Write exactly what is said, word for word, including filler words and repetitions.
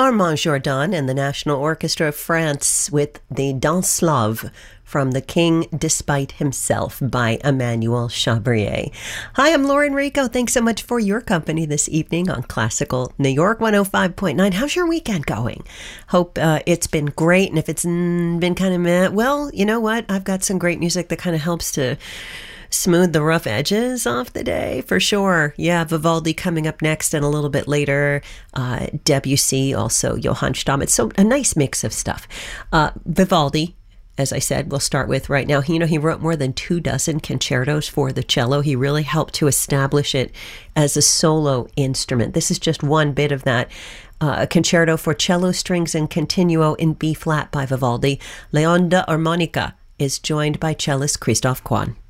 Armand Jordan and the National Orchestra of France with the Danse Slave from The King Despite Himself by Emmanuel Chabrier. Hi, I'm Lauren Rico. Thanks so much for your company this evening on Classical New York one oh five point nine. How's your weekend going? Hope uh, it's been great. And if it's mm, been kind of meh, well, you know what? I've got some great music that kind of helps to smooth the rough edges off the day, for sure. Yeah, Vivaldi coming up next, and a little bit later, uh, Debussy, also Johann Stamm. It's so a nice mix of stuff. Uh, Vivaldi, as I said, we'll start with right now. He, you know, he wrote more than two dozen concertos for the cello. He really helped to establish it as a solo instrument. This is just one bit of that. Uh, a concerto for cello, strings, and continuo in B-flat by Vivaldi. Leon de Armonica is joined by cellist Christoph Kwan.